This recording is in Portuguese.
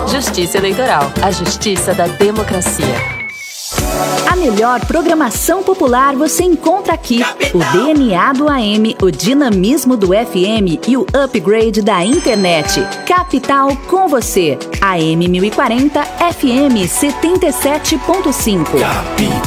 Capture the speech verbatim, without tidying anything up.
Justiça Eleitoral, a justiça da democracia. A melhor programação popular você encontra aqui. O D N A do A M, o dinamismo do F M e o upgrade da internet. Capital com você. A M mil e quarenta, F M setenta e sete ponto cinco. Capital.